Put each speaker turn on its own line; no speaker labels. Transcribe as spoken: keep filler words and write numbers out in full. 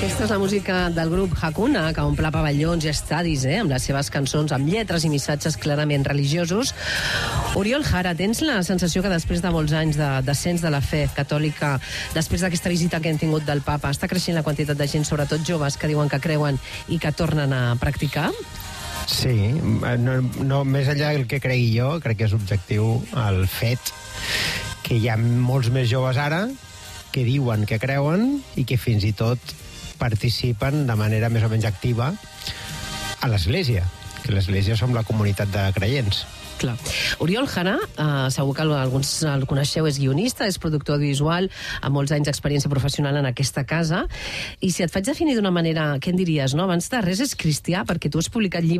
Aquesta és la música del grup Hakuna, que omple pavellons i estadis, eh, amb les seves cançons, amb lletres i missatges clarament religiosos. Oriol Jara, tens la sensació que després de molts anys de descens de la fe catòlica, després d'aquesta visita que hem tingut del papa, està creixent la quantitat de gent, sobretot joves, que diuen que creuen i que tornen a practicar?
Sí, no, no, més enllà del que cregui jo, crec que és objectiu el fet que hi ha molts més joves ara que diuen que creuen i que fins i tot participen de manera més o menys activa a l'Església, que l'Església som la comunitat de creients.
Clar. Oriol Jara, eh, segur que alguns el coneixeu, és guionista, és productor audiovisual, amb molts anys d'experiència professional en aquesta casa, i si et faig definir d'una manera, què en diries, no? Abans de res és cristià, perquè tu has publicat llibres